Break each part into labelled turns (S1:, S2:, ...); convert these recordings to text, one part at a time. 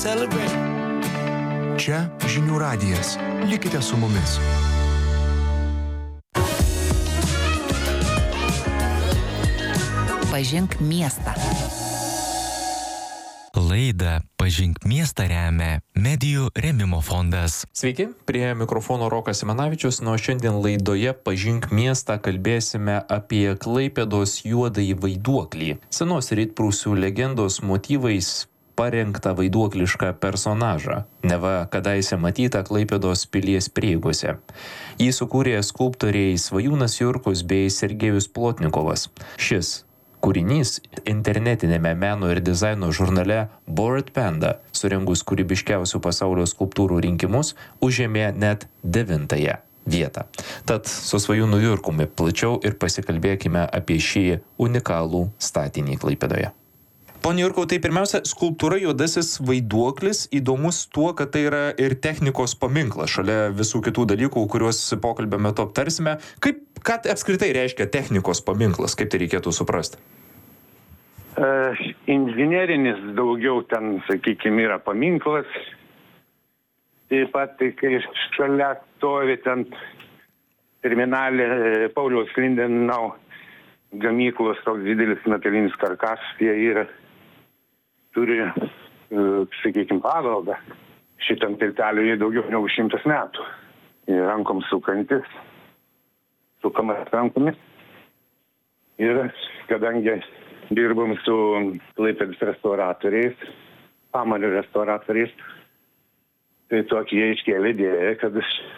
S1: Čia Žinių radijas. Likite su mumis.
S2: Pažink miestą.
S3: Laidą Pažink miestą remia Medijų rėmimo fondas.
S4: Sveiki, prie mikrofono Rokas Simanavičius. Nuo šiandien laidoje Pažink miestą kalbėsime apie Klaipėdos juodąjį vaiduoklį. Senos rytprūsių legendos motyvais parengtą vaiduoklišką personažą, neva kadaise matytą Klaipėdos pilies prieigose. Jį sukūrė skulptoriai Svajūnas Jurkus bei Sergejus Plotnikovas. Šis kūrinys internetinėme meno ir dizaino žurnale Bored Panda, surengus kūrybiškiausių pasaulio skulptūrų rinkimus, užėmė net 9 vietą. Tad su Svajūnu Jurkumi plačiau ir pasikalbėkime apie šį unikalų statinį Klaipėdoje. Pone Jurkau, tai pirmiausia, skulptūra Juodasis vaiduoklis įdomus tuo, kad tai yra ir technikos paminklas, šalia visų kitų dalykų, kuriuos pokalbio metu aptarsime. Ką apskritai reiškia technikos paminklas, kaip tai reikėtų suprasti?
S5: Inžinerinis daugiau ten, sakykime, yra paminklas. Taip pat, kai šalia stovi ten terminalė Pauliaus Lindenau gamyklos toks didelis metalinis karkasas, jie turi, sakykime, paveldą. Šitam tilteliui daugiau negu 100 metų. Rankom sukantis, sukamas rankomis. Ir kadangi dirbam su Klaipėdos restauratoriais, Pamalio restauratoriais, tai tokie iškėlė idėją, kad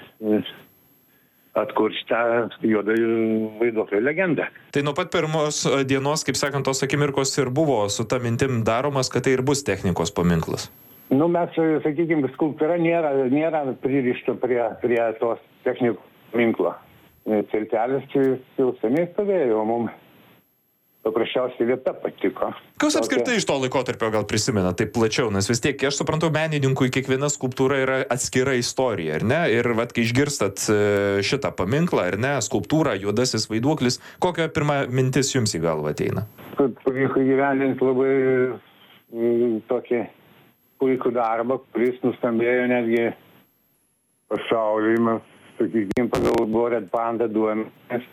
S5: atkurti tą juodąjį vaiduoklio legendą.
S4: Tai nuo pat pirmos dienos, kaip sakant, tos akimirkos ir buvo su ta mintim daromas, kad tai ir bus technikos paminklas.
S5: Mes, sakykime, skulptūra nėra pririšta prie tos technikos paminklo. Tiltelis jau seniai stovėjo, o mums paprasčiausiai vieta patiko.
S4: Kas apskritai iš to laikotarpio gal prisimena taip plačiau, nes vis tiek, aš suprantu, menininkui kiekviena skulptūra yra atskira istorija, ar ne? Ir kai išgirstat šitą paminklą, ar ne, skulptūrą, Juodasis vaiduoklis, kokia pirma mintis jums į galvą ateina?
S5: Kad pavyko įgyvendinti labai tokį puikų darbą, kuris nuskambėjo netgi pasaulyje, mes, sakykime, pagal Bored Panda duomenis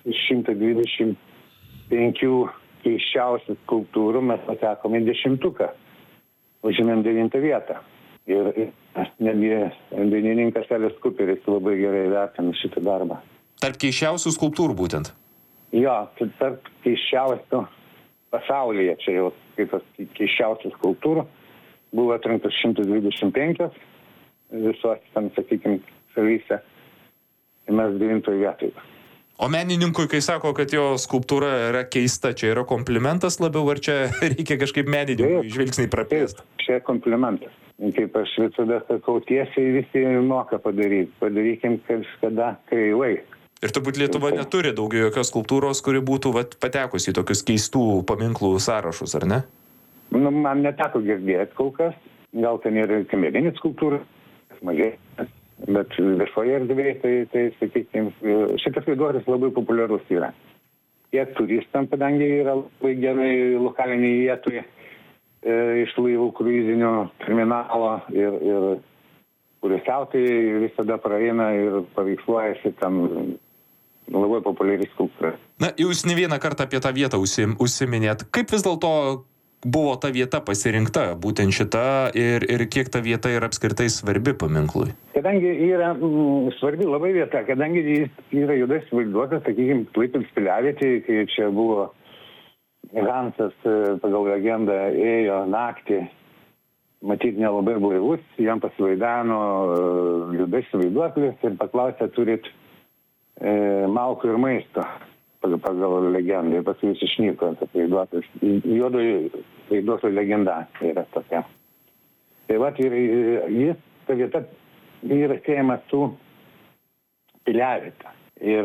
S5: 125 keiščiausių skulptūrų mes patekome į 10, užėmėm 9 vietą. Ir netgi dainininkas Elis Kuperis labai gerai vertina šitą darbą.
S4: Tarp keiščiausių skulptūrų būtent?
S5: Jo, tarp keiščiausių pasaulyje, čia jau skaitos keiščiausių skulptūrų, buvo atrinktas 125 visos, ten, sakykime, šalyse, ir mes 9 vietoje.
S4: O menininkui, kai sako, kad jo skulptūra yra keista, čia yra komplimentas labiau, ar čia reikia kažkaip menininkui žvilgsnį praplėsti?
S5: Čia komplimentas. Kaip aš visada sakau, tiesiai visi moka padaryti. Padarykim kažkada kreivai.
S4: Ir turbūt Lietuva neturi daugiau jokios skulptūros, kuri būtų patekusi į tokius keistų paminklų sąrašus, ar ne?
S5: Man neteko girdėti kol kas. Gal ten yra kamerinis skulptūra, mažiai. Bet viešoje erdvėje, tai sakykime, šitas vaiduoklis labai populiarus yra. Tiek turistam, kadangi yra labai gerai lokaliniai vietoje iš laivų kruizinio terminalo ir poilsiautojai visada praeina ir paveiksluojasi tam labai populiari skulptūra.
S4: Na, jūs ne vieną kartą apie tą vietą užsiminėt. Kaip vis dėlto buvo ta vieta pasirinkta, būtent šita, ir kiek ta vieta yra apskritai svarbi paminklui?
S5: Kadangi yra svarbi labai vieta, kadangi jis yra Juodasis vaiduoklis, sakykime, Klaipėdos piliavietėje, kai čia buvo Hansas, pagal legendą, ėjo naktį, matyt, nelabai blaivus, jam pasivaidano Juodasis vaiduoklis ir paklausė, turit malkų ir maisto. Pagal legendą, ir paskui jis išnyko, tas vaiduoklis. Juodojo vaiduoklio legenda yra tokia. Tai vat ir jis, ta vieta yra siejama su piliaviete. Ir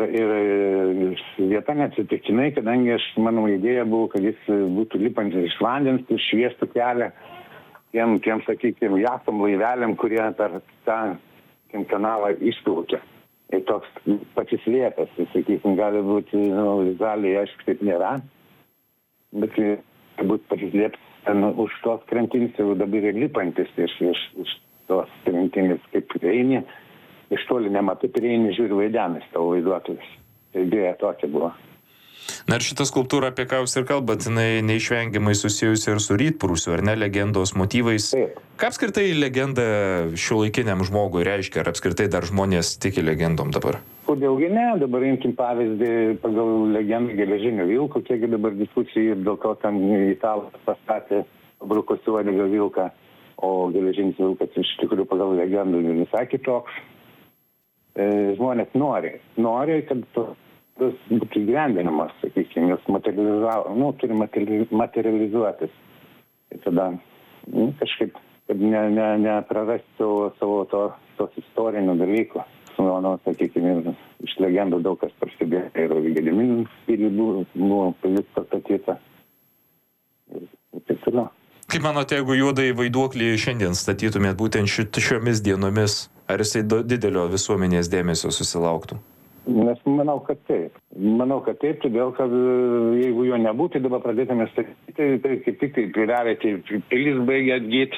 S5: vieta neatsitiktinai, kadangi mano idėja buvo, kad jis būtų lipantis iš vandens, šviestų kelią tiem, sakykime, jachtom, laiveliam, kurie per tą kanalą išplaukia. Ir toks pasislėpęs, sakykime, gali būti, vizualiai, aišku, taip nėra, bet būt pasislėpęs ten už tos krantinės jau dabar ir lipantis iš tos krantinės, kaip eini, iš toli nematai, prieini, žiūri vaidenis tavo vaiduotojas. Tai idėja tokia buvo.
S4: Na ir šitą skulptūrą, apie ką jūs ir kalbat, jinai neišvengiamai susijusi ir su Rytprūsiu, ar ne, legendos motyvais.
S5: Taip.
S4: Ką apskritai legenda šiuolaikiniam žmogui reiškia, ar apskritai dar žmonės tiki legendom dabar?
S5: Kodėlgi ne, dabar imkim pavyzdį pagal legendą Geležinio vilko, kiekgi dabar diskusijų ir dėl to ten italas pastatė pabrukusių uodegą vilką, o Geležinis vilkas iš tikrųjų pagal legendų visai kitoks. Žmonės nori, kad tas būtų įgyvendinimas, sakykime, jos turi materializuotis. Ir tada kažkaip, kad neprarasti savo tos istorinio dalyko. Manau, sakykime, iš legendų daug kas prasidėjo ir Gediminas buvo pavyks pastatyta. Ir taip toliau.
S4: Kaip manote, jeigu juodąjį vaiduoklį šiandien statytumėt būtent šiomis dienomis, ar jisai didelio visuomenės dėmesio susilauktų?
S5: Nes manau, kad taip. Todėl, kad jeigu jo nebūtų, dabar pradėtume statyti, tai kaip tik tai pridarėte, pilis baigia atgyti,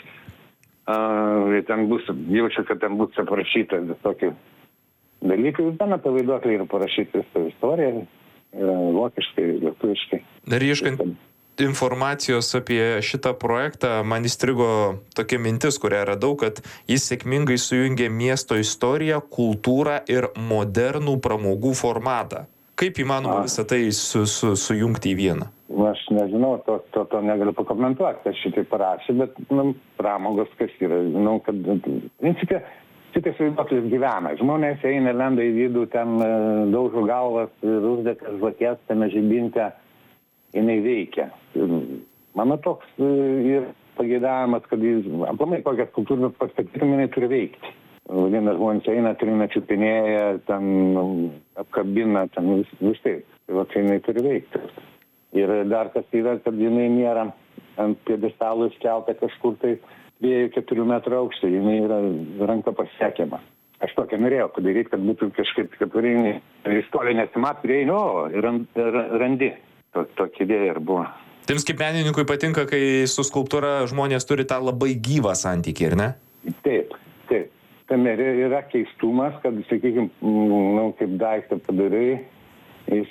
S5: ten bus, jaučiu, kad ten bus aprašyta visokių dalykų. Ten apie vaiduoklį yra parašyta istorija, vokiškai, lietuviškai.
S4: Dar ieškant informacijos apie šitą projektą, man įstrigo tokia mintis, kurią radau, kad jis sėkmingai sujungė miesto istoriją, kultūrą ir modernų pramogų formatą. Kaip įmanoma visą tai sujungti į vieną?
S5: Aš nežinau, to negaliu pakomentuoti, aš šitai parašė, bet pramogos kas yra. Kad principė, šitas vaiduoklis gyvena. Žmonės eina, lenda į vidų, ten daužo galvas, uždėtas žvakės, tame žibinte, jinai veikia. Mano toks ir pageidavimas, kad aplamai kokias kultūras pastatytum, jinai turi veikti. Vienas žmonės eina, trina čiupinėja, ten apkabina, ten vis taip. Tai jinai turi veikti. Ir dar kas yra, kad jinai nėra ant pjedestalų iškelta kažkur tai 2-4 metrų aukštį, jinai yra ranka pasiekiama. Aš tokia norėjau padaryti, kad būtų kažkaip, kad prieini, iš toli nesimat, prieini, ir randi. Tokia idėja ir buvo.
S4: Tiems kaip menininkui patinka, kai su skulptūra žmonės turi tą labai gyvą santykį, ar ne?
S5: Taip. Tame yra keistumas, kad, sakykime, kaip daiktą padarai, jis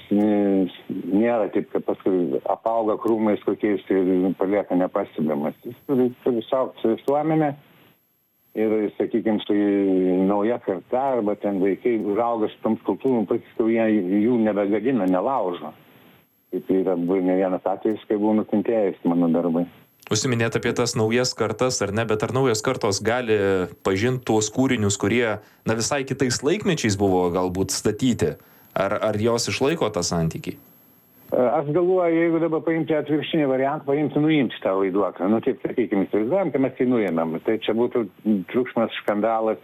S5: nėra taip, kad paskui apauga krūmais kokiais ir palieka nepastebimas. Jis turi saugti su visuomenė ir, sakykime, su nauja karta arba ten vaikai užauga su tom skulptūrom, paskui jų nebegadina, nelaužo. Taip yra ne vienas atvejis, kai buvo nukentėjęs mano darbai.
S4: Užsiminėt apie tas naujas kartas, ar ne, bet ar naujas kartos gali pažinti tuos kūrinius, kurie visai kitais laikmečiais buvo galbūt statyti? Ar jos išlaiko tą santykį?
S5: Aš galvoju, jeigu dabar paimti atvirkštinį variantą, nuimti tą vaiduoklį. Taip, sakykime, įsivaizduojam, kad mes jį nuėmėm. Tai čia būtų triukšmas, skandalas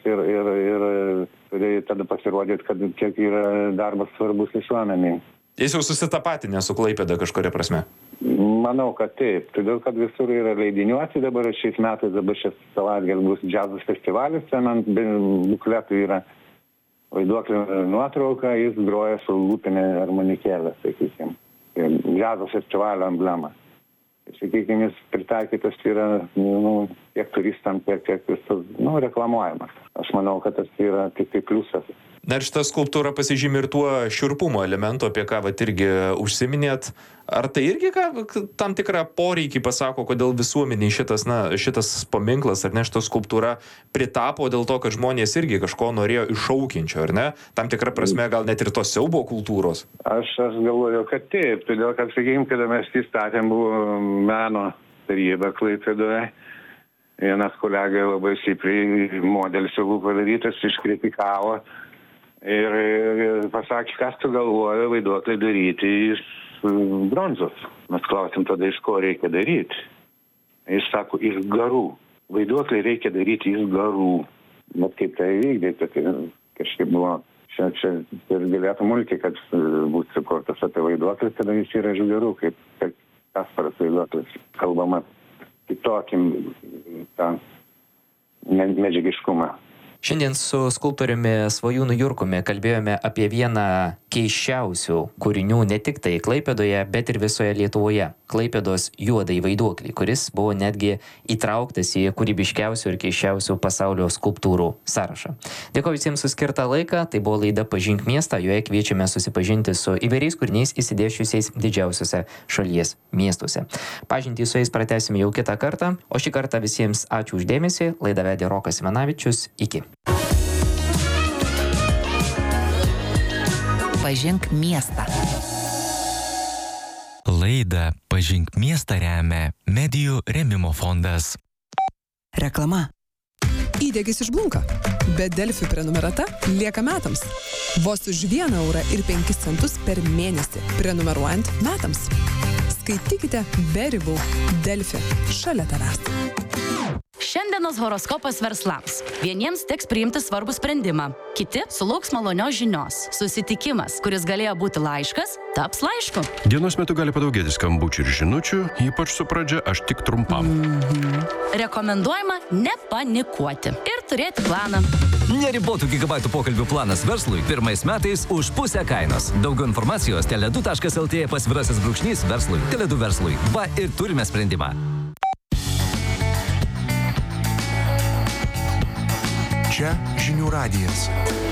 S5: ir tada pasirodyti, kad kiek yra darbas svarbus visuomeniai.
S4: Jis jau susitapatinė su Klaipėda kažkuria prasme?
S5: Manau, kad taip. Todėl, kad visur yra leidiniuose dabar šiais metais, dabar šis savaitgalį bus džiazas festivalis, ten ant bukletų yra vaiduoklio nuotrauka, jis groja su lūpinė armonikėlė, sakykime. Džiazo festivalio emblema. Sakykime, jis pritaikytas yra tiek turistam, tiek reklamuojamas. Aš manau, kad tas yra tik tai pliusas.
S4: Na ir šitą skulptūrą pasižymi ir tuo šiurpumo elementu, apie ką irgi užsiminėt. Ar tai irgi tam tikrą poreikį pasako, kodėl visuomeniai šitas paminklas ar ne, šita skulptūra pritapo dėl to, kad žmonės irgi kažko norėjo iššaukiančio, ar ne? Tam tikrą prasme gal net ir tos siaubo kultūros.
S5: Aš galvoju, kad taip. Todėl, kad, sakykime, kada mes įstatėm, buvo meno taryba Klaipėdoje. Vienas kolega labai stipriai modelis jau padarytas, iškritikavo. Ir pasakė, kas tu galvoja vaiduoklį daryti iš bronzos. Mes klausėm tada, iš ko reikia daryti. Jis sako, iš garų. Vaiduoklį reikia daryti iš garų. Bet kaip tai vykdyti, tai kažkaip buvo, čia ir galėtų multi, kad būtų sukurtas apie vaiduoklį, tada jis yra iš garų, kaip Kasparas vaiduoklis. Kalbama kitokim tą medžiagiškumą.
S4: Šiandien su skulptoriumi Svajūnu Jurkumi kalbėjome apie vieną keisčiausių kūrinių ne tik tai Klaipėdoje, bet ir visoje Lietuvoje. Klaipėdos juodąjį vaiduoklį, kuris buvo netgi įtrauktas į kūrybiškiausių ir keisčiausių pasaulio skulptūrų sąrašą. Dėkoju visiems už skirtą laiką. Tai buvo laida Pažink miestą. Joje kviečiame susipažinti su įvairiais kūriniais įsidėsčiusiais didžiausiuose šalies miestuose. Pažintį su jais pratęsime jau kitą kartą. O šį kartą visiems ačiū už dėmesį. Laidą vedė Rokas Simanavičius. Iki.
S2: Pažink miestą.
S3: Laidą Pažink miestą remia Medijų rėmimo fondas.
S2: Reklama.
S6: Įdegis išblunka, bet Delfi prenumerata lieka metams. Vos už 1 eurą ir 5 centus per mėnesį, prenumeruojant metams. Skaitykite be ribų. Delfi. Šalia tavęs.
S7: Šiandienos horoskopas verslams. Vieniems teks priimti svarbų sprendimą, kiti sulauks malonios žinios. Susitikimas, kuris galėjo būti laiškas, taps laišku.
S8: Dienos metu gali padaugėti skambučių ir žinučių, ypač su pradžia aš tik trumpam.
S7: Rekomenduojama nepanikuoti ir turėti planą.
S9: Neribotų gigabaitų pokalbių planas verslui pirmais metais už pusę kainos. Daugiau informacijos tele2.lt /verslui. Tele2 verslui. Va ir turime sprendimą.
S1: Čia Žinių radijas.